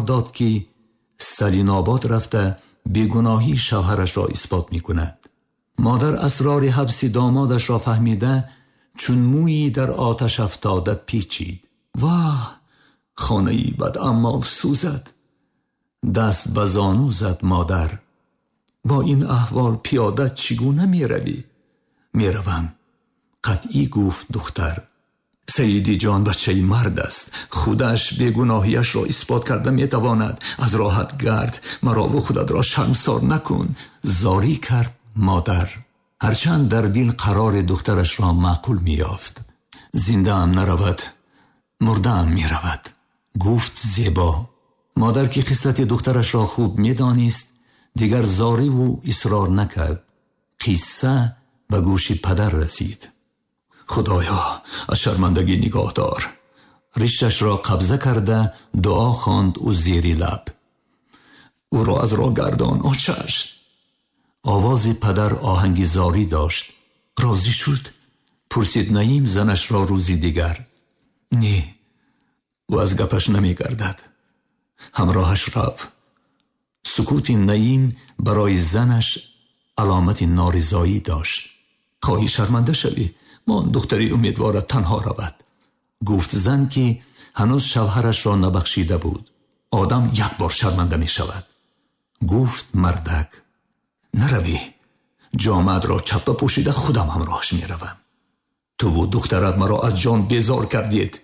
اطلاق داد که استالین آباد رفته بیگناهی شوهرش را اثبات می کند. مادر اسرار حبس دامادش را فهمیده چون مویی در آتش افتاده پیچید. واه، خانه‌ای بد اعمال سوزد. دست به زانو زد مادر. با این احوال پیاده چگونه می روی؟ می روم. قطعی گفت دختر. سیدی جان بچه مرد است. خودش بیگناهیش را اثبات کرده می تواند. از راحت گرد. مرا و خودت را شرمسار نکن. زاری کرد مادر. هرچند در دل قرار دخترش را معقول می یافت. زنده هم نرود، مرده هم می رود، گفت زیبا. مادر که خصلت دخترش را خوب می دانست دیگر زاری و اصرار نکرد. قصه به گوش پدر رسید. خدایا از شرمندگی نگاه دار. رشتش را قبضه کرده دعا خواند او زیر لب. او را از راه گردان آچش. آواز پدر آهنگ زاری داشت. راضی شد؟ پرسید نعیم زنش را روزی دیگر. نه، او از گپش نمی گردد. همراهش رفت. سکوت نعیم برای زنش علامت نارضایی داشت. خواهی شرمنده شوی؟ من دختری امیدوارد تنها رود، گفت زن که هنوز شوهرش را نبخشیده بود. آدم یک بار شرمنده می شود. گفت مردک. نروی، جامد را چپه پوشیده خودم همراهش می روم. تو و دخترت مرا از جان بیزار کردید،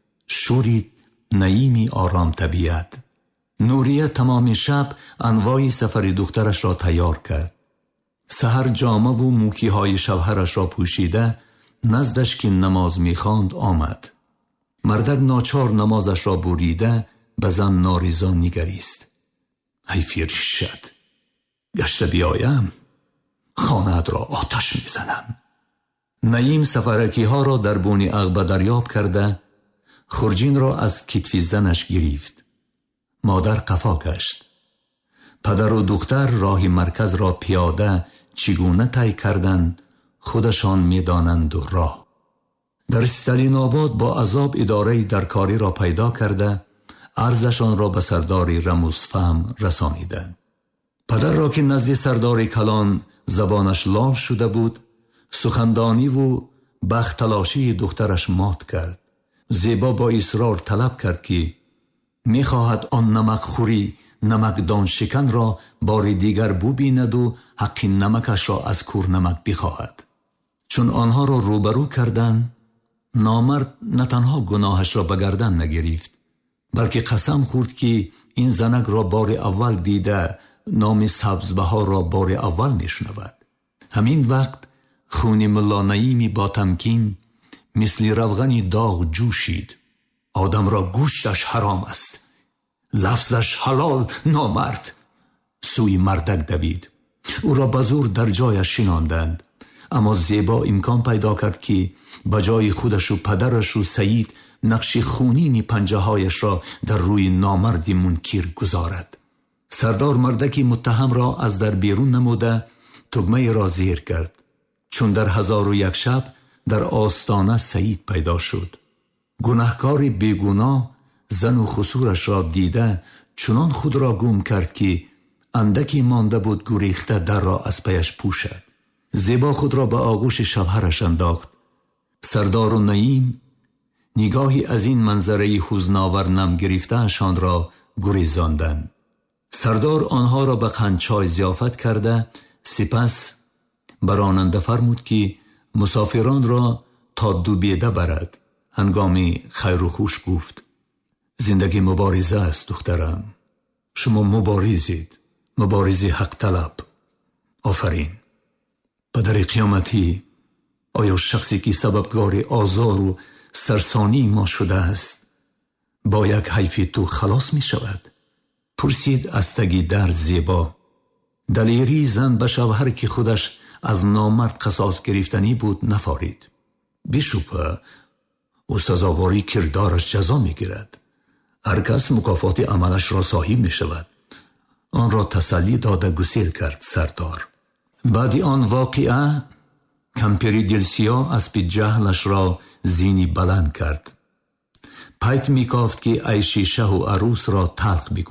شورید نعیمی آرام طبیعت. نوریه تمام شب انواع سفر دخترش را تیار کرد. سحر جامه و موکی های شوهرش را پوشیده نزدش که نماز می خواند آمد. مردک ناچار نمازش را بریده به زن نارضا نگریست. حیفی ریشت، گشته بیایم خانه‌ات را آتش می زنم. نعیم سفرکی ها را در بون عقبه دریاب کرده خورجین را از کتف زنش گرفت. مادر قفا گشت. پدر و دختر راه مرکز را پیاده چگونه طی کردند خودشان می دانند و راه. در استالین آباد با عذاب اداره درکاری را پیدا کرده عرضشان را به سردار رموزفهم رسانیدند. پدر را که نزد سردار کلان زبانش لال شده بود سخندانی و بخت تلاشی دخترش مات کرد. زیبا با اصرار طلب کرد که می خواهد آن نمک خوری نمکدان شکن را بار دیگر ببیند و حق نمکش را از کور نمک بخواهد. چون آنها را روبرو کردند نامرد نه تنها گناهش را به گردن نگرفت بلکه قسم خورد که این زنک را بار اول دیده نام سبزبها را بار اول میشنود. همین وقت خون ملا نعیمی با تمکین مثل روغنی داغ جوشید. آدم را گوشتش حرام است، لفظش حلال نامرد. سوی مردک دوید. او را به زور در جایش شناندند. اما زیبا امکان پیدا کرد که بجای خودش و پدرش و سعید نقش خونین پنجه هایش را در روی نامرد منکر گذارد. سردار مردکی متهم را از در بیرون نموده تگمه را زیر کرد. چون در 1001 شب در آستانه سعید پیدا شد. گناهکار بیگناه زن و خسورش را دیده چنان خود را گم کرد که اندکی مانده بود گریخته در را از پیش پوشد. زیبا خود را به آغوش شوهرش انداخت. سردار و نعیم نگاهی از این منظره حزناور نم گرفته‌شان را گریزاندند. سردار آنها را به قندچای ضیافت کرده سپس براننده فرمود که مسافران را تا دوبیده برد. هنگامی خیر و خوش گفت زندگی مبارزه است دخترم. شما مبارزید، مبارزی حق طلب. آفرین. پدر قیامتی، آیا شخصی که سببگار آزار و سرسانی ما شده است با یک حیف تو خلاص می شود؟ پرسید از تگی در زیبا. دلیری زن به شوهر که خودش از نامرد قصاص گرفتنی بود نفارید. بیشوبه او سزاواری کردارش جزا می گیرد. هر کس مکافات عملش را صاحب می شود. آن را تسلی داده گسیل کرد سردار. بعد آن واقعه کمپری دلسیا اسب جهلش را زینی بلند کرد. پیت می کافت که عیش شه و عروس را تلخ بگوید.